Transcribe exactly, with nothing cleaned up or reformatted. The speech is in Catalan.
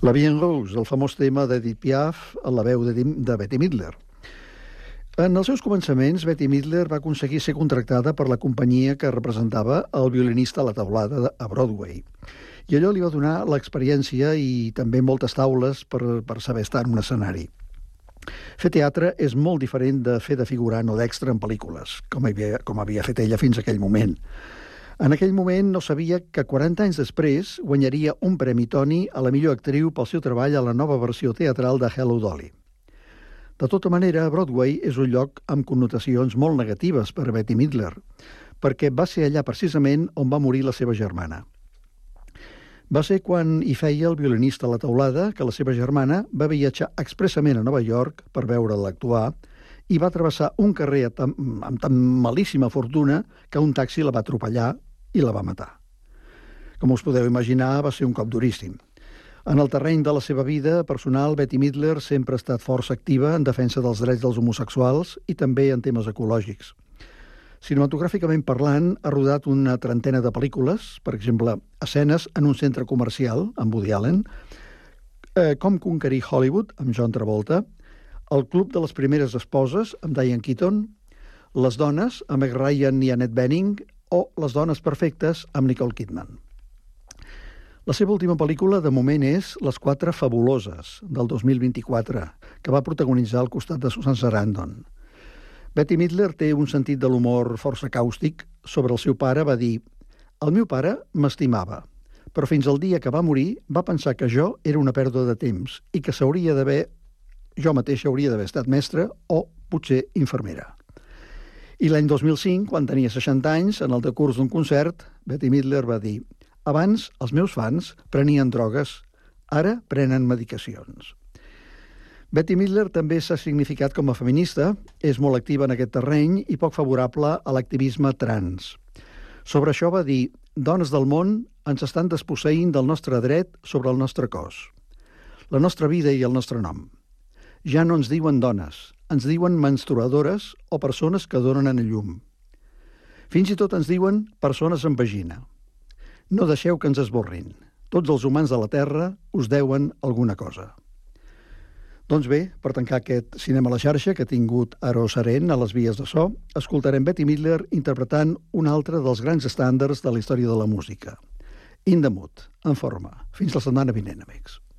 La Vie en Rose, el famós tema d'Edith Piaf en la veu de, de Bette Midler. En els seus començaments, Bette Midler va aconseguir ser contractada per la companyia que representava el violinista a la taulada a Broadway. I allò li va donar l'experiència i també moltes taules per, per saber estar en un escenari. Fer teatre és molt diferent de fer de figurant o d'extra en pel·lícules, com havia, com havia fet ella fins a aquell moment. En aquell moment no sabia que quaranta anys després guanyaria un Premi Tony a la millor actriu pel seu treball a la nova versió teatral de Hello, Dolly. De tota manera, Broadway és un lloc amb connotacions molt negatives per a Bette Midler, perquè va ser allà precisament on va morir la seva germana. Va ser quan hi feia el violinista a la taulada que la seva germana va viatjar expressament a Nova York per veure'l actuar i va travessar un carrer amb tan malíssima fortuna que un taxi la va atropellar i la va matar. Com us podeu imaginar, va ser un cop duríssim. En el terreny de la seva vida personal, Bette Midler sempre ha estat força activa en defensa dels drets dels homosexuals i també en temes ecològics. Cinematogràficament parlant, ha rodat una trentena de pel·lícules, per exemple, escenes en un centre comercial, amb Woody Allen, eh, Com conquerir Hollywood, amb John Travolta, El club de les primeres esposes, amb Diane Keaton, Les dones, amb Meg Ryan i Annette Bening, o Les dones perfectes, amb Nicole Kidman. La seva última pel·lícula, de moment, és Les quatre fabuloses, del dos mil vint-i-quatre, que va protagonitzar al costat de Susan Sarandon. Bette Midler té un sentit de l'humor força càustic. Sobre el seu pare va dir: «El meu pare m'estimava, però fins al dia que va morir va pensar que jo era una pèrdua de temps i que s'hauria d'haver, jo mateixa hauria d'haver estat mestra o, potser, infermera». I l'any dos mil cinc, quan tenia seixanta anys, en el decurs d'un concert, Bette Midler va dir: «Abans els meus fans prenien drogues, ara prenen medicacions». Bette Midler també s'ha significat com a feminista, és molt activa en aquest terreny i poc favorable a l'activisme trans. Sobre això va dir: «Dones del món ens estan desposseint del nostre dret sobre el nostre cos, la nostra vida i el nostre nom. Ja no ens diuen dones, ens diuen menstruadores o persones que donen a llum. Fins i tot ens diuen persones amb vagina. No deixeu que ens esborrin. Tots els humans de la Terra us deuen alguna cosa». Doncs bé, per tancar aquest Cinema a la xarxa que ha tingut Aro Sarent a les vies de so, escoltarem Bette Midler interpretant un altre dels grans estàndards de la història de la música, In the Mood, en forma. Fins la setmana vinent, amics.